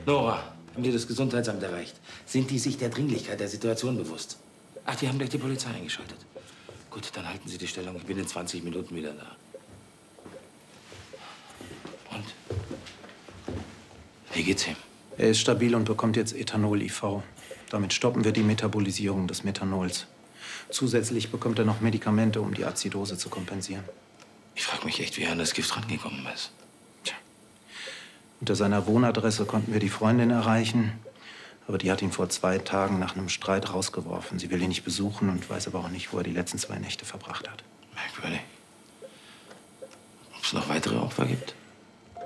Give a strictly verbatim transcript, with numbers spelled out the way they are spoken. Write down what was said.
Nora, haben die das Gesundheitsamt erreicht? Sind die sich der Dringlichkeit der Situation bewusst? Ach, die haben gleich die Polizei eingeschaltet. Gut, dann halten Sie die Stellung. Ich bin in zwanzig Minuten wieder da. Und? Wie geht's ihm? Er ist stabil und bekommt jetzt Ethanol-I V. Damit stoppen wir die Metabolisierung des Methanols. Zusätzlich bekommt er noch Medikamente, um die Azidose zu kompensieren. Ich frage mich echt, wie er an das Gift rangekommen ist. Tja. Unter seiner Wohnadresse konnten wir die Freundin erreichen. Aber die hat ihn vor zwei Tagen nach einem Streit rausgeworfen. Sie will ihn nicht besuchen und weiß aber auch nicht, wo er die letzten zwei Nächte verbracht hat. Merkwürdig. Ob es noch weitere Opfer gibt?